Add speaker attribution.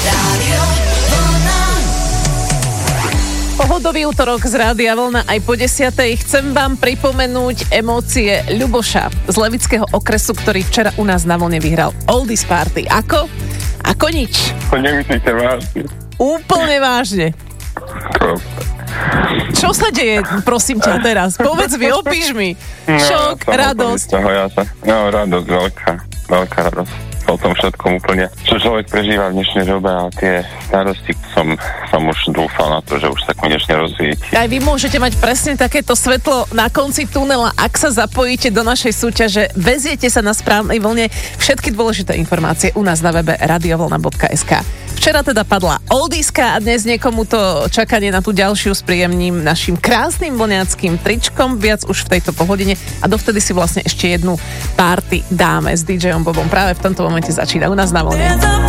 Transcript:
Speaker 1: Pohodový útorok z Rádia Vlna aj po 10:00. Chcem vám pripomenúť emócie Ľuboša z Levického okresu, ktorý včera u nás na Vlne vyhral Oldies Party. Ako? Ako nič.
Speaker 2: To nemyslíte vážne?
Speaker 1: Úplne vážne. Čo sa deje, prosím ťa teraz? Povedz mi, opíš mi. Šok, radosť.
Speaker 2: Radosť, veľká radosť. O tom všetkom úplne, čo človek prežíva v dnešnej dobe a tie starosti som už dúfal na to, že už sa konečne rozvíti.
Speaker 1: Aj vy môžete mať presne takéto svetlo na konci tunela, ak sa zapojíte do našej súťaže, veziete sa na správnej vlne všetky dôležité informácie u nás na webe radiovlna.sk. Včera teda padla oldieska a dnes niekomu to čakanie na tú ďalšiu spríjemním našim krásnym vlňackým tričkom, viac už v tejto pohodine a dovtedy si vlastne ešte jednu party dáme s DJom Bobom. Práve v tomto momente začína u nás na Vlne.